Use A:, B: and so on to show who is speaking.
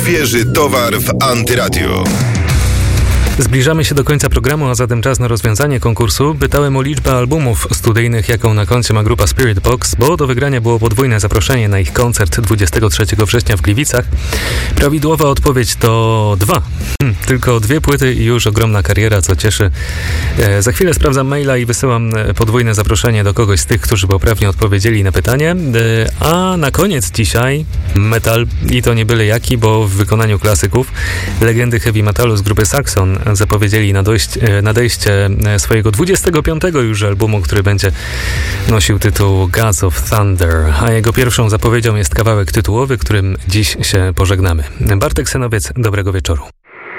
A: Świeży towar w Antyradiu.
B: Zbliżamy się do końca programu, a zatem czas na rozwiązanie konkursu. Pytałem o liczbę albumów studyjnych, jaką na koncie ma grupa Spirit Box, bo do wygrania było podwójne zaproszenie na ich koncert 23 września w Gliwicach. Prawidłowa odpowiedź to 2. Tylko 2 płyty i już ogromna kariera, co cieszy. Za chwilę sprawdzam maila i wysyłam podwójne zaproszenie do kogoś z tych, którzy poprawnie odpowiedzieli na pytanie. A na koniec dzisiaj metal, i to nie byle jaki, bo w wykonaniu klasyków, legendy heavy metalu z grupy Saxon zapowiedzieli nadejście swojego 25. już albumu, który będzie nosił tytuł Gods of Thunder, a jego pierwszą zapowiedzią jest kawałek tytułowy, którym dziś się pożegnamy. Bartek Senowiec, dobrego wieczoru.